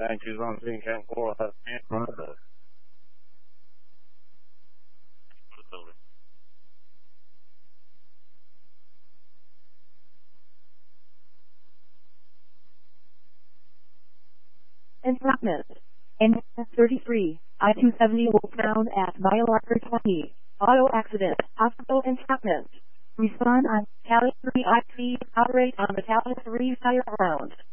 Thank you, on scene, 10-4, has in front of us. Entrapment. N33, I-270 Wolfbound at Biomarker 20. Auto accident, hospital entrapment. Respond on Tally 3 IP, operate on the Tally 3 fire round.